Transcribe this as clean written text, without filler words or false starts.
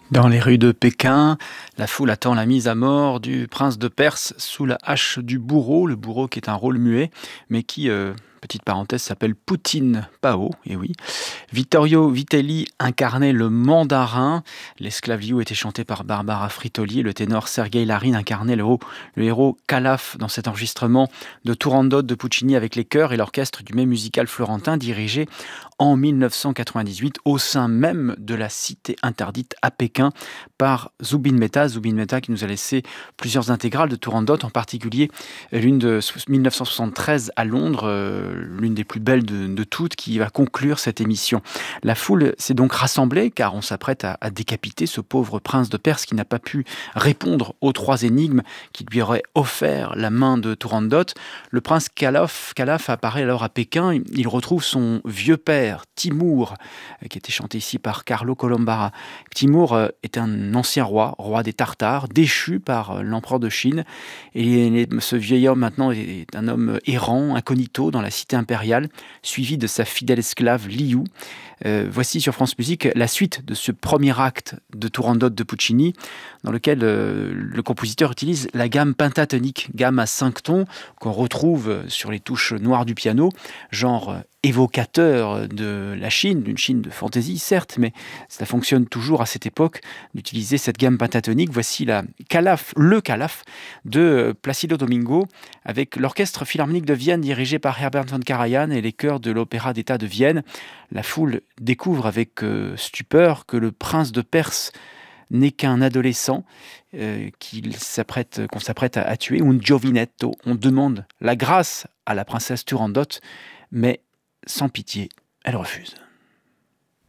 Dans les rues de Pékin, la foule attend la mise à mort du prince de Perse sous la hache du bourreau, le bourreau qui est un rôle muet, mais qui, petite parenthèse, s'appelle Poutine Pao, et oui. Vittorio Vitelli incarnait le mandarin, l'esclave Liu était chanté par Barbara Fritoli, le ténor Sergei Larin incarnait le héros Calaf dans cet enregistrement de Turandot de Puccini avec les chœurs et l'orchestre du même musical florentin dirigé en 1998 au sein même de la cité interdite à Pékin par Zubin Mehta. Zubin Mehta qui nous a laissé plusieurs intégrales de Turandot, en particulier l'une de 1973 à Londres, l'une des plus belles de toutes, qui va conclure cette émission. La foule s'est donc rassemblée car on s'apprête à décapiter ce pauvre prince de Perse qui n'a pas pu répondre aux 3 énigmes qui lui auraient offert la main de Turandot. Le prince Calaf apparaît alors à Pékin, il retrouve son vieux père, Timur, qui était chanté ici par Carlo Colombara. Timur est un ancien roi des Tartares, déchu par l'empereur de Chine. Et ce vieil homme maintenant est un homme errant, incognito dans la cité impériale, suivi de sa fidèle esclave Liu. Voici sur France Musique la suite de ce premier acte de Turandot de Puccini, dans lequel le compositeur utilise la gamme pentatonique, gamme à 5 tons, qu'on retrouve sur les touches noires du piano, genre évocateur de la Chine, d'une Chine de fantaisie certes, mais ça fonctionne toujours à cette époque d'utiliser cette gamme pentatonique. Voici le Calaf de Placido Domingo avec l'orchestre philharmonique de Vienne dirigé par Herbert von Karajan et les chœurs de l'Opéra d'État de Vienne. La foule découvre avec stupeur que le prince de Perse n'est qu'un adolescent qu'on s'apprête à tuer, un giovinetto. On demande la grâce à la princesse Turandot, mais sans pitié, elle refuse.